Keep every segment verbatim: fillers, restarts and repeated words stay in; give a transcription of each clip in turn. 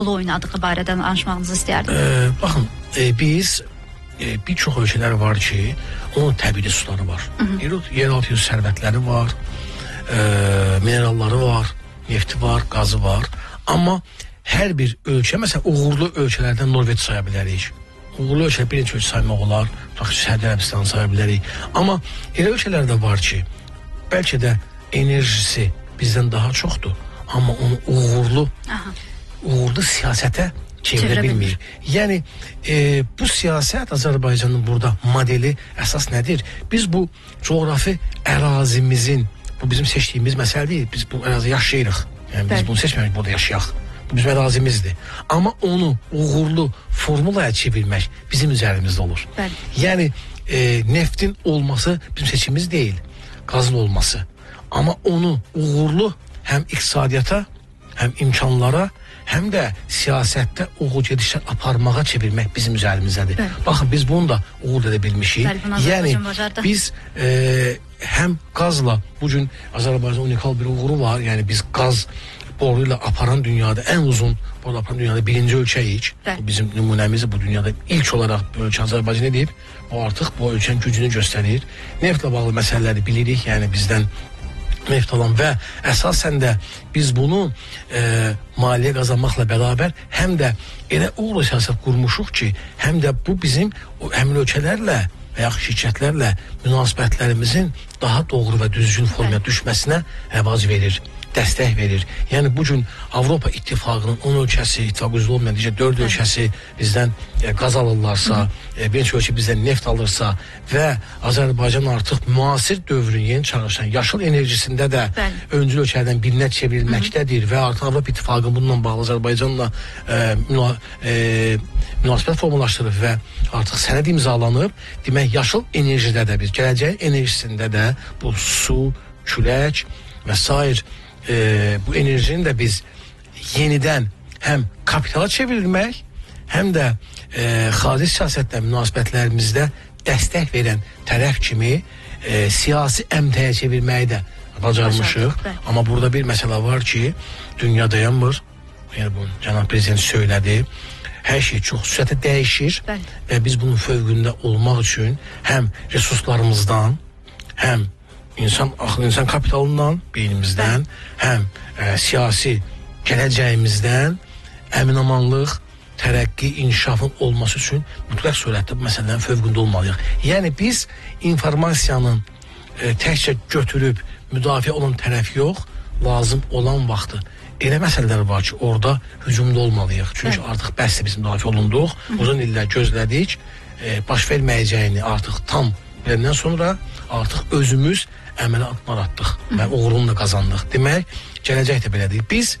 oynadığı barədə danışmağınızı istəyərdim. Ee, baxın, e, biz e, bir çox ölkələr var ki, onun təbii suları var. Yeraltı sərvətləri var, e, mineralları var, nefti var, qazı var. Amma hər bir ölkə, məsələn, uğurlu ölkələrdən Norveç saya bilərik. Uğurlu ölkə bir neçə ölkə saymaq olar, Səudi Ərəbistanı saya bilərik. Amma elə ölkələr də var ki, bəlkə də enerjisi bizdən daha çoxdur, amma onu uğurlu, Aha. uğurlu siyasətə çevirə bilmir. Yəni e, bu siyasət Azərbaycanın burada modeli əsas nədir? Biz bu coğrafi ərazimizin, bu bizim seçdiyimiz məsələ deyil, biz bu ərazi yaşayırıq. Yəni biz Bəli. bunu seçmədik, burada yaşayaq. Bu bizim ərazimizdir. Amma onu uğurlu formulaya çevirmək bizim üzərimizdə olur. Bəli. Yəni e, neftin olması bizim seçimimiz deyil, qazın olması. Amma onu uğurlu həm iqtisadiyyata, həm imkanlara, həm də siyasətdə uğur gedişlər aparmağa çevirmək bizim üzərimizdədir. Bəli. Baxın, biz bunu da uğur edə bilmişik. Bəli, yəni biz e, həm qazla, bugün Azərbaycan unikal bir uğuru var. Yəni biz qaz boruyla aparan dünyada ən uzun boru aparan dünyada birinci ölkəyik. Bu bizim nümunəmiz, bu dünyada ilk olaraq bu ölkə Azərbaycan edib. Bu artıq bu ölkənin gücünü göstərir. Neftlə bağlı məsələləri bilirik. Yəni bizdən neft alan və əsasən də biz bunu e, maliyyə qazanmaqla bərabər həm də elə uğurlu siyasət qurmuşuq ki, həm də bu bizim həmin ölkələrlə və yaxud şirkətlərlə münasibətlərimizin daha doğru və düzgün formaya düşməsinə əvaz verir, dəstək verir. Yəni bugün Avropa İttifaqının on ölkəsi, ittifaq üzvü olmayan digər dörd ölkəsi bizdən e, qaz alırlarsa, e, bir neçə ölkə bizdən neft alırsa və Azərbaycan artıq müasir dövrün yeni çağırışan yaşıl enerjisində də Bəli. öncül ölkələrdən birinə çevrilməkdədir və artıq Avropa İttifaqı bununla bağlı Azərbaycanla e, müna e, münasibət formalaşdırıb və artıq sənəd imzalanıb. Demək, yaşıl enerjidə də biz, gələcəyin enerjisində də bu su, külək və sair e, bu enerjinin də biz yenidən həm kapitala çevrilmək, həm də e, xarici siyasətlə münasibətlərimizdə dəstək verən tərəf kimi e, siyasi əmtəyə çevirməyi də bacarmışıq. Amma burada bir məsələ var ki, dünya dayanmır. Yəni bunu cənab prezident söylədi. Hər şey çox sürətlə dəyişir Bəli. və biz bunun fövqündə olmaq üçün həm resurslarımızdan, həm insan axı insan kapitalından, beynimizdən, Bəli. həm e, siyasi gələcəyimizdən əminamanlıq, tərəqqi, inkişafın olması üçün mütləq surətdə bu məsələlərin fövqündə olmalıyıq. Yəni biz informasiyanın e, təkcə götürüb müdafiə olan tərəf yox, lazım olan vaxtı elə məsələlər var ki, orada hücumda olmalıyıq. Çünki Bəli. artıq bəsdir biz müdafiə olunduq, Hı -hı. uzun illər gözlədik, e, baş verməyəcəyini artıq tam biləndən sonra artıq özümüz əmələ atlar atdıq Hı -hı. və uğurunu da qazandıq. Demək, gələcək də belədir. Biz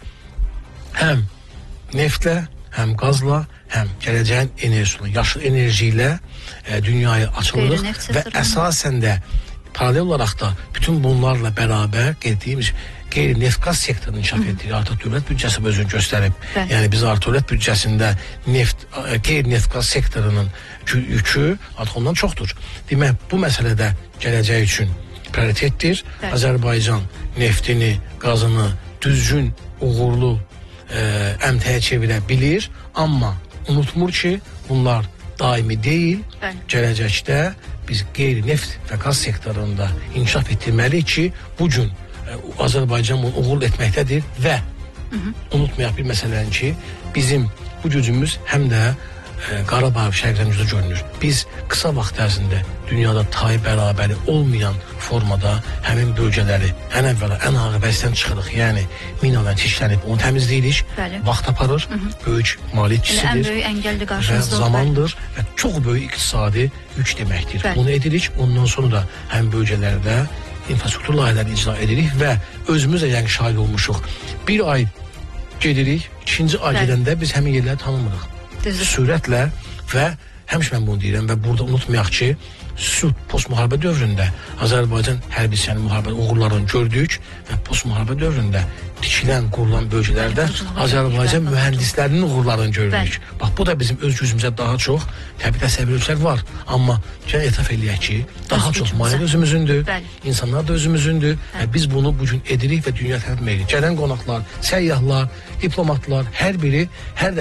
həm neftlə, həm qazla, həm gələcəyin enerjisiyle, yaşıl enerji ilə e, dünyaya açılırıq və əsasən də paralel olaraq da bütün bunlarla bərabər qeydiyimiz qeyri-neft-qaz sektorunu inkişaf etdirik. Artıq dövlət büdcəsi özünü göstərib. Bəli. Yəni biz artıq dövlət büdcəsində neft, qeyri-neft-qaz sektorunun yükü artıq ondan çoxdur. Demək, bu məsələdə gələcək üçün prioritetdir. Bəli. Azərbaycan neftini, qazını düzgün, uğurlu e, əmtəyə çevirə bilir. Amma unutmur ki, bunlar daimi deyil. Bəli. Gələcəkdə biz qeyri-neft və qaz sektorunda inkişaf etdirməliyik ki, bugün Azərbaycan bunu uğurlu etməkdədir və Hı -hı. unutmayaq bir məsələni ki, bizim bu gücümüz həm də e, Qarabağ şərqlərimizdə görünür. Biz qısa vaxt ərzində dünyada tayı bərabəri olmayan formada həmin bölgələri ən əvvəla ən ağır vəziyyətdən çıxırıq. Yəni minadan çişlənib onu təmizləyirik, Bəli. vaxt aparır, Hı -hı. böyük maliyyətçisidir, ən böyük əngəlli qarşımızda və zamandır və çox böyük iqtisadi yük deməkdir. Bəli. Bunu edirik, ondan sonra da həm bölgələrdə infrastruktur layihələri icra edirik və özümüz də yəni şahid olmuşuq. Bir ay gedirik, ikinci ay gedəndə biz həmin yerləri tanımırıq. Düzdür. Sürətlə və həmişə mən bunu deyirəm və burada unutmayaq ki, sülh post-müharibə dövründə Azərbaycan hərbçilərinin müharibə uğurlarını gördük və post-müharibə dövründə tikilən, qurulan bölgələrdə Azərbaycan mühəndislərinin uğurlarını gördük. Bax, bu da bizim öz gücümüzə daha çox təbii təsəvvürlər var. Amma gəlin etiraf eləyək ki, daha çox maliyyə özümüzündür, insanlar da özümüzündür və biz bunu bugün edirik və dünya tərəfə edirik. Gələn qonaqlar, səyyahlar, diplomatlar, hər biri hər